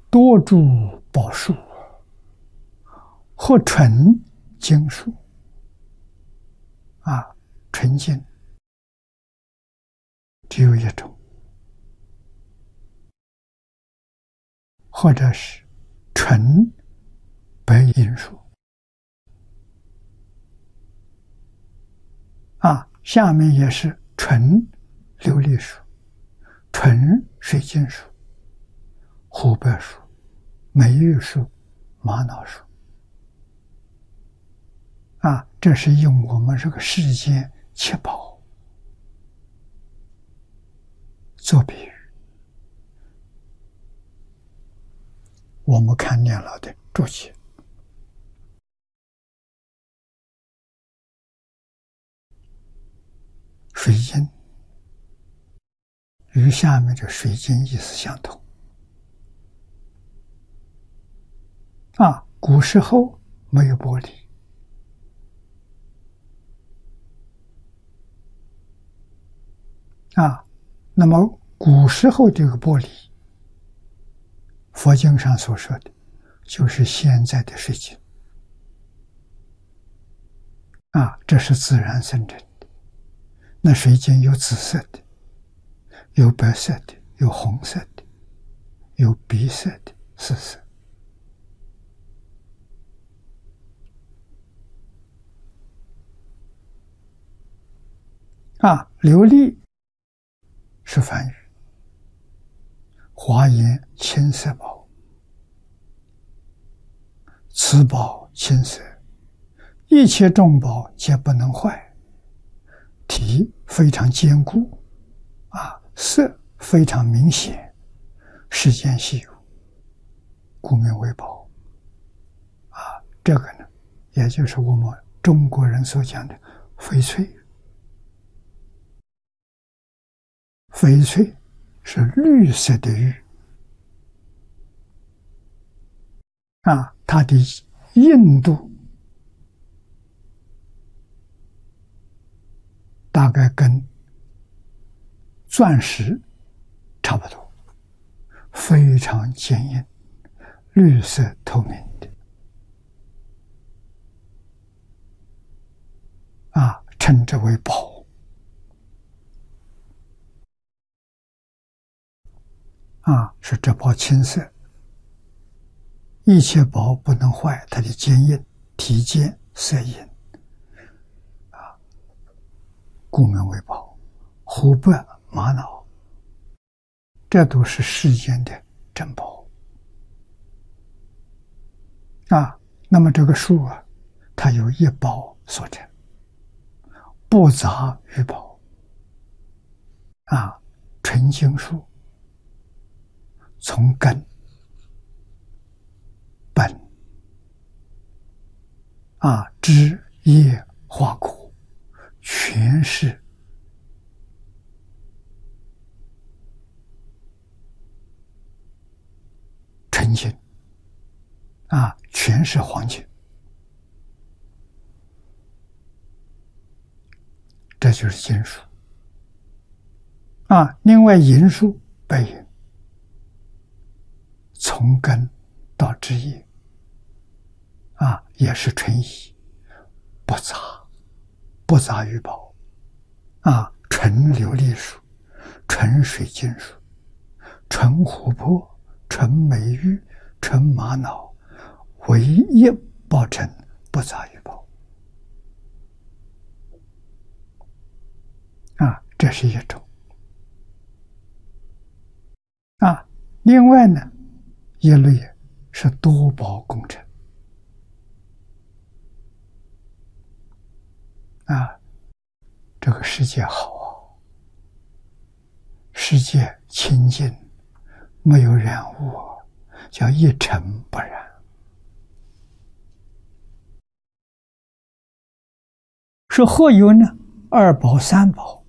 多诸宝树，或纯净树纯净只有一种，或者是纯白银树下面也是纯琉璃树、纯水晶树、湖白树、美玉树、玛瑙树这是用我们这个世间七宝做比喻。我们看念老的注解，水晶与下面的水晶意思相同古时候没有玻璃那么古时候这个玻璃，佛经上所说的就是现在的水晶这是自然生成的。那水晶有紫色的，有白色的，有红色的，有碧色的四色琉璃是梵语，华严青色宝，此宝青色，一切众宝皆不能坏，体非常坚固色非常明显，世间稀有，故名为宝这个呢，也就是我们中国人所讲的翡翠。翡翠是绿色的玉它的硬度大概跟钻石差不多，非常坚硬，绿色透明的称之为宝是这宝青色，一切宝不能坏，它的坚硬，体坚色硬故名为宝。湖白玛瑙，这都是世间的珍宝那么这个树它有一宝所成，不杂于宝纯净树，从根本枝叶花果全是纯净全是黄金，这就是金属另外银树白银，从根到枝叶也是纯银，不杂于宝纯琉璃树，纯水晶树，纯琥珀，纯美玉，纯玛瑙，唯一宝成，不杂于宝这是一种另外呢，一类是多宝工程这个世界好世界清净，没有染污叫一尘不染说何有呢？二宝三宝，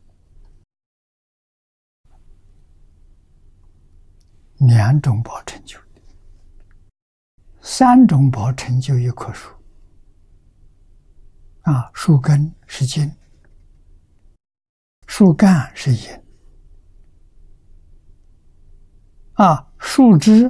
两种宝成就的，三种宝成就一棵树树根是金，树干是银树枝